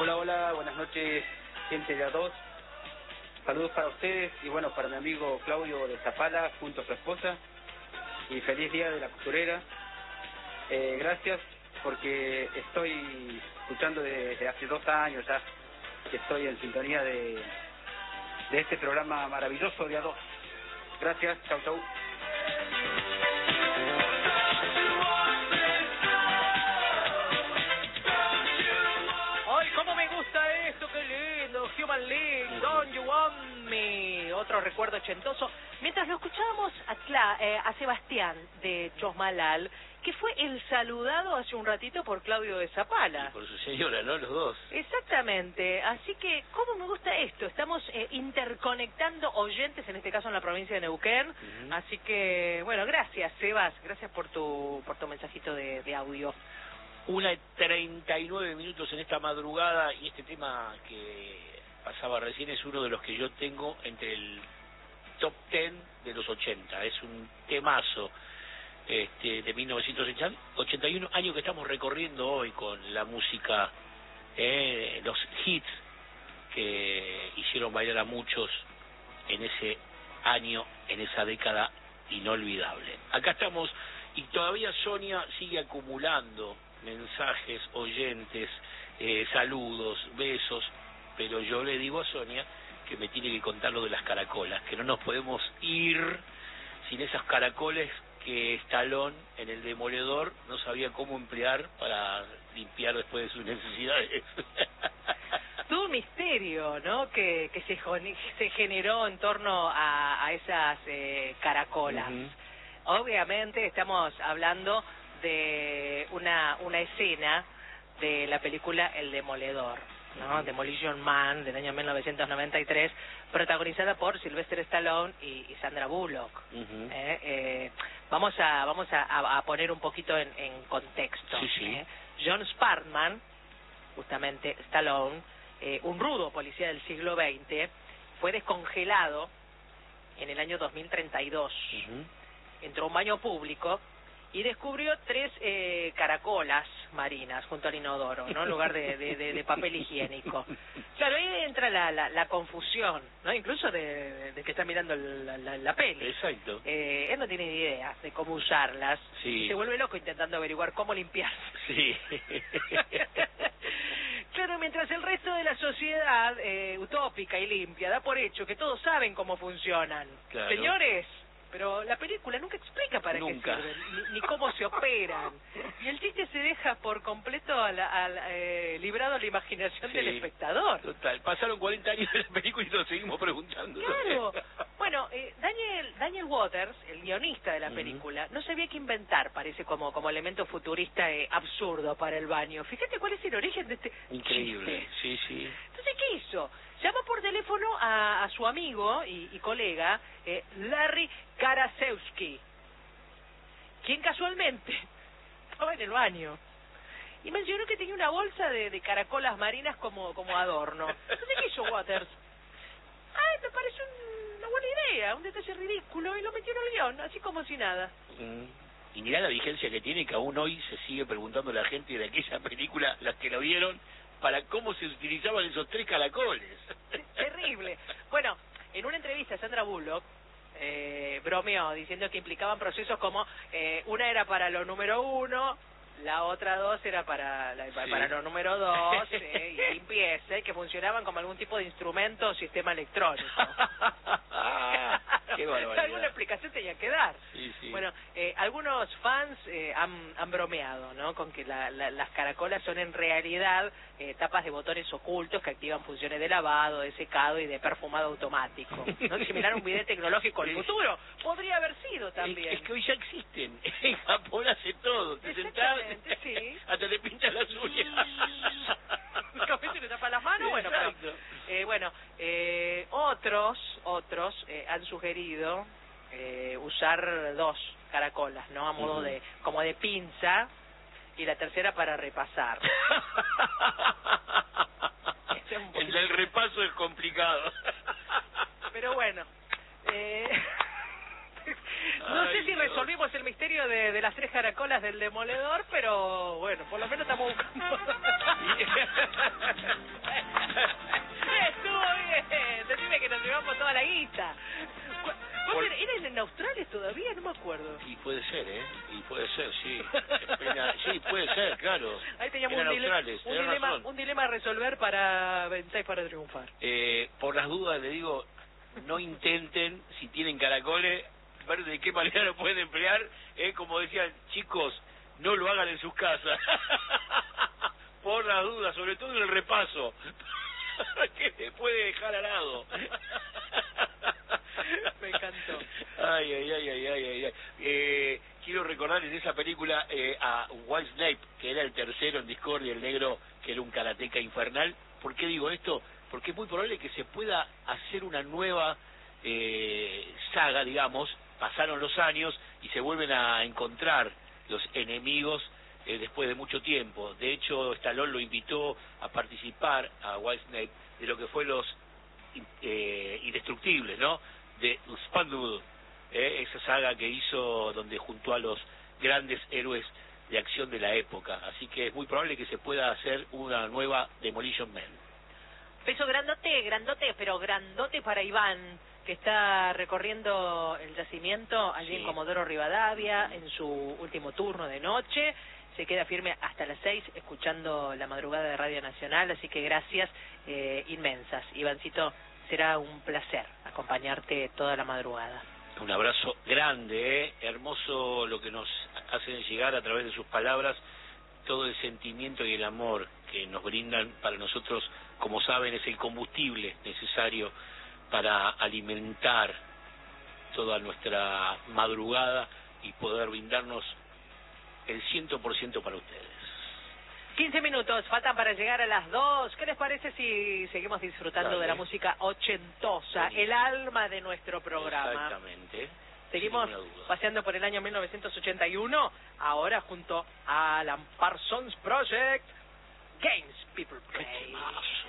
Hola, hola, buenas noches, gente de A2. Saludos para ustedes y bueno, para mi amigo Claudio de Zapala junto a su esposa. Y feliz día de la costurera. Gracias porque estoy escuchando desde hace 2 años ya que estoy en sintonía de este programa maravilloso de A2. Gracias, chau, chau. ¿Cómo me gusta esto? ¡Qué lindo! Human League, Don't You Want Me. Otro recuerdo ochentoso. Mientras lo escuchábamos a Sebastián de Chosmalal, que fue el saludado hace un ratito por Claudio de Zapala. Y por su señora, ¿no? Los dos. Exactamente. Así que, ¿cómo me gusta esto? Estamos interconectando oyentes, en este caso en la provincia de Neuquén. Así que, bueno, gracias, Sebas. Gracias por tu mensajito de audio. 1:39 en esta madrugada, y este tema que pasaba recién es uno de los que yo tengo entre el top 10 de los 80. Es un temazo de 1981, año que estamos recorriendo hoy con la música, los hits que hicieron bailar a muchos en ese año, en esa década inolvidable. Acá estamos y todavía Sonia sigue acumulando mensajes, oyentes, saludos, besos, pero yo le digo a Sonia que me tiene que contar lo de las caracolas, que no nos podemos ir sin esas caracoles que Stallone en El Demoledor no sabía cómo emplear para limpiar después de sus necesidades. Todo un misterio, ¿no? Que se generó en torno a esas caracolas. Obviamente estamos hablando de una escena de la película El Demoledor, ¿no? Demolition Man, del año 1993, protagonizada por Sylvester Stallone y Sandra Bullock. Vamos a poner un poquito en contexto. Sí. John Sparkman, justamente Stallone, un rudo policía del siglo XX, fue descongelado en el año 2032. Entró a un baño público y descubrió 3 caracolas marinas junto al inodoro, ¿no? En lugar de papel higiénico. Claro, ahí entra la confusión, ¿no? Incluso de que está mirando la peli. Exacto. Él no tiene ni idea de cómo usarlas. Sí. Y se vuelve loco intentando averiguar cómo limpiarse. Sí. Claro, mientras el resto de la sociedad utópica y limpia da por hecho que todos saben cómo funcionan. Claro. Señores, pero la película nunca explica para qué sirven, ni cómo se operan. Y el chiste se deja por completo librado a la imaginación del espectador. Total, pasaron 40 años de la película y nos seguimos preguntando. Claro. Bueno, Daniel Waters, el guionista de la película, no sabía qué inventar, parece, como elemento futurista absurdo para el baño. Fíjate cuál es el origen de este Increíble, chiste. sí. Entonces, ¿qué hizo? Llama por teléfono a su amigo y colega, Larry Karaszewski, quien casualmente estaba en el baño. Y mencionó que tenía una bolsa de caracolas marinas como adorno. Entonces, ¿qué hizo Waters? Me pareció una buena idea, un detalle ridículo, y lo metió en el guión, así como si nada. Y mirá la vigencia que tiene, que aún hoy se sigue preguntando a la gente de aquella película, las que lo vieron, para cómo se utilizaban esos 3 caracoles. Terrible. Bueno, en una entrevista Sandra Bullock bromeó diciendo que implicaban procesos como una era para lo número 1, la otra 2 era para lo número 2, y limpieza, y que funcionaban como algún tipo de instrumento o sistema electrónico. Qué barbaridad. Alguna explicación tenía que dar. Sí. Bueno, algunos fans han bromeado, ¿no? Con que las caracolas son en realidad tapas de botones ocultos que activan funciones de lavado, de secado y de perfumado automático, ¿no? Similar a un video tecnológico del futuro. Podría haber sido también. Es que hoy ya existen. En Japón hace todo. Te sentás, sí. hasta te pintas las uñas. ¿Cómo se le tapa las manos? Bueno, otros han sugerido usar 2 caracolas, ¿no? A modo como de pinza, y la tercera para repasar. El del repaso es complicado. Pero bueno, no sé si resolvimos el misterio de las 3 caracolas del Demoledor, pero bueno, por lo menos estamos buscando. claro. Ahí teníamos un dilema a resolver para vencer y para triunfar. Por las dudas le digo, no intenten, si tienen caracoles, ver de qué manera lo pueden emplear. Como decían, chicos, no lo hagan en sus casas. Por las dudas, sobre todo en el repaso, que te puede dejar al lado. Me encantó. Ay. Quiero recordar en esa película a White Snape, que era el tercero en Discordia, el negro, que era un karateca infernal. ¿Por qué digo esto? Porque es muy probable que se pueda hacer una nueva saga, digamos. Pasaron los años y se vuelven a encontrar los enemigos después de mucho tiempo. De hecho, Stallone lo invitó a participar a White Snape de lo que fue los Indestructibles, ¿no? De Spandau, esa saga que hizo donde juntó a los grandes héroes de acción de la época. Así que es muy probable que se pueda hacer una nueva Demolition Man. Beso grandote, pero grandote para Iván, que está recorriendo el yacimiento allí en Comodoro Rivadavia, en su último turno de noche. Se queda firme hasta las 6 escuchando la madrugada de Radio Nacional, así que gracias inmensas. Ivancito, será un placer acompañarte toda la madrugada. Un abrazo grande, hermoso lo que nos hacen llegar a través de sus palabras, todo el sentimiento y el amor que nos brindan. Para nosotros, como saben, es el combustible necesario para alimentar toda nuestra madrugada y poder brindarnos el 100% para ustedes. 15 minutos faltan para llegar a las 2. ¿Qué les parece si seguimos disfrutando de la música ochentosa, el alma de nuestro programa? Exactamente. Seguimos paseando por el año 1981, ahora junto a Alan Parsons Project, Games People Play.